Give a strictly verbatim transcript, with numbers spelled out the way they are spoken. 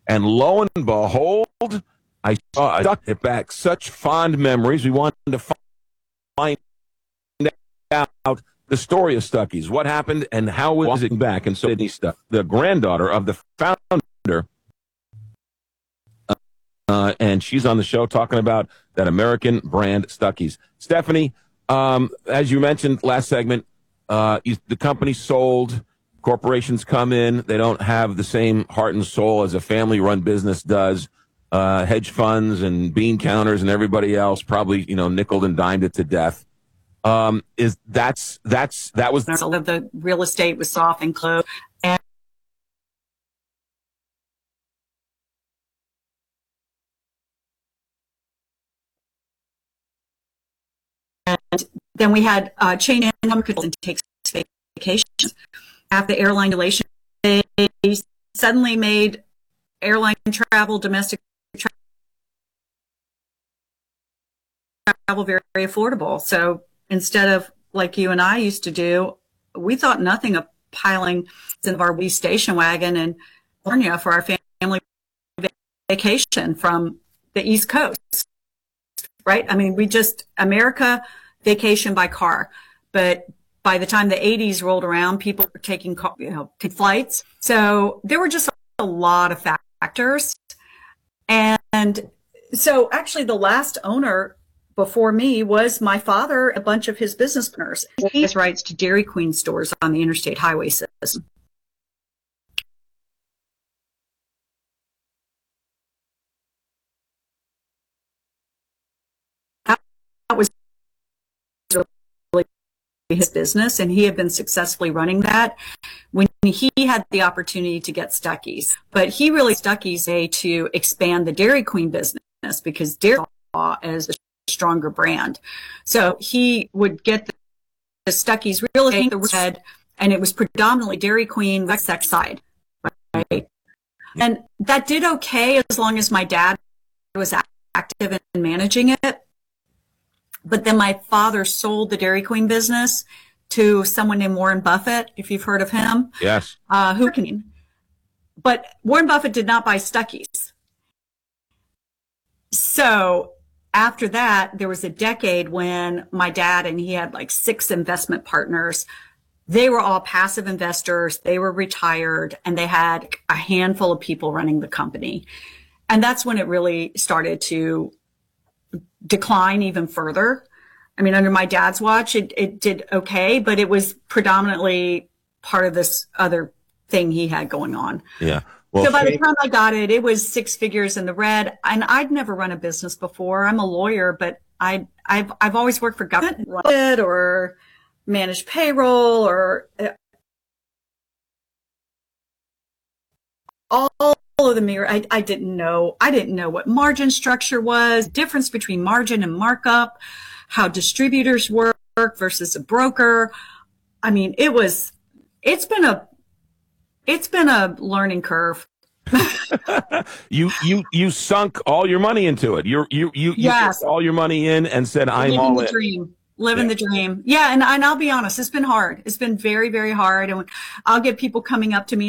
And lo and behold, I saw it back. Such fond memories. We wanted to find out the story of Stuckey's, what happened, and how was it back. And so Sydney Stuck, the granddaughter of the founder, uh, and she's on the show talking about that American brand Stuckey's. Stephanie, um, as you mentioned last segment, uh, you, the company sold. Corporations come in. They don't have the same heart and soul as a family-run business does. Uh, hedge funds and bean counters and everybody else probably, you know, nickeled and dimed it to death. Um, is that's that's that was the real estate was soft and closed, and and then we had uh, change income and takes vacations after the airline relation. They suddenly made airline travel, domestic travel, very, very affordable. So instead of like you and I used to do, we thought nothing of piling in our wee station wagon in California for our family vacation from the East Coast, right? I mean, we just, America vacation by car. But by the time the eighties rolled around, people were taking, you know, flights. So there were just a lot of factors. And so actually the last owner before me was my father, a bunch of his business partners. He has rights to Dairy Queen stores on the interstate highway system. That was really his business, and he had been successfully running that when he had the opportunity to get Stuckey's. But he really Stuckey's a to expand the Dairy Queen business because Dairy Law is a stronger brand. So he would get the, the Stuckey's real estate, the red, and it was predominantly Dairy Queen, Wessex side, right? And that did okay as long as my dad was active in managing it. But then my father sold the Dairy Queen business to someone named Warren Buffett, if you've heard of him. Yes. Uh, who can? But Warren Buffett did not buy Stuckey's. So after that, there was a decade when my dad and he had like six investment partners. They were all passive investors. They were retired, and they had a handful of people running the company. And that's when it really started to decline even further. I mean, under my dad's watch, it, it did okay, but it was predominantly part of this other thing he had going on. Yeah. Well, so by the time I got it, it was six figures in the red. And I'd never run a business before. I'm a lawyer, but I, I've, I've always worked for government or managed payroll or all of the mirror. I, I didn't know. I didn't know what margin structure was, difference between margin and markup, how distributors work versus a broker. I mean, it was, it's been a, It's been a learning curve. you you you sunk all your money into it. You you you, you yes. put all your money in and said, "I'm living all the in." Dream. Living yeah. the dream. Yeah, and, and I'll be honest, it's been hard. It's been very, very hard. And I'll get people coming up to me